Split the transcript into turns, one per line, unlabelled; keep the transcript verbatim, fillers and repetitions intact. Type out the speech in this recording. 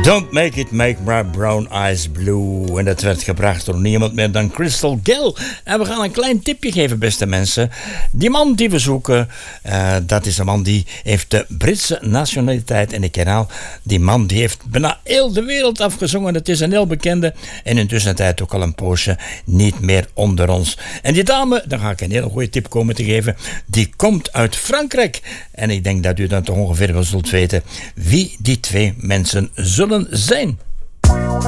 Don't Make It Make My Brown Eyes Blue. En dat werd gebracht door niemand meer dan Crystal Gayle. En we gaan een klein tipje geven, beste mensen. Die man die we zoeken, uh, dat is een man die heeft de Britse nationaliteit. En ik herhaal, die man die heeft bijna heel de wereld afgezongen. Het is een heel bekende. En intussen tijd ook al een poosje niet meer onder ons. En die dame, daar ga ik een hele goede tip komen te geven. Die komt uit Frankrijk. En ik denk dat u dan toch ongeveer wel zult weten wie die twee mensen zullen zijn.